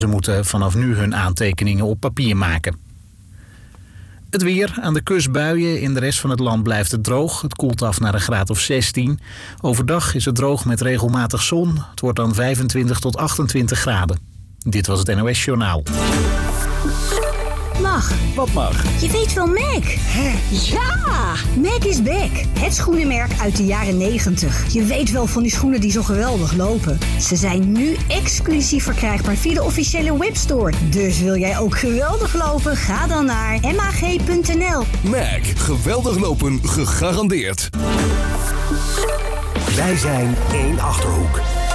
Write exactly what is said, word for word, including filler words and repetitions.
Ze moeten vanaf nu hun aantekeningen op papier maken. Het weer, aan de kust buien, in de rest van het land blijft het droog. Het koelt af naar een graad of zestien. Overdag is het droog met regelmatig zon. Het wordt dan vijfentwintig tot achtentwintig graden. Dit was het N O S Journaal. Mag. Wat mag? Je weet wel Mac. Hè? Ja! Mac is back. Het schoenenmerk uit de jaren negentig. Je weet wel van die schoenen die zo geweldig lopen. Ze zijn nu exclusief verkrijgbaar via de officiële webstore. Dus wil jij ook geweldig lopen? Ga dan naar mag punt n l. Mac. Geweldig lopen gegarandeerd. Wij zijn één Achterhoek.